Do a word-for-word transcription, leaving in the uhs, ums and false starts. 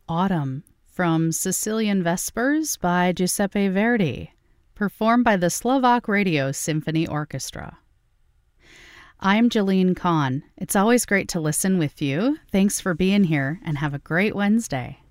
Autumn from Sicilian Vespers by Giuseppe Verdi, performed by the Slovak Radio Symphony Orchestra. I'm Jalene Kahn. It's always great to listen with you. Thanks for being here and have a great Wednesday.